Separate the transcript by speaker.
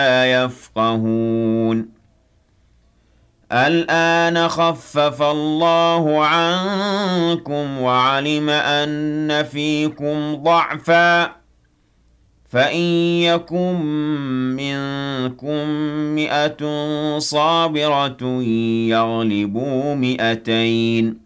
Speaker 1: لا يفقهون الآن خفف الله عنكم وعلم أن فيكم ضعفا فإن يكن منكم 100 صابرة يغلبوا 200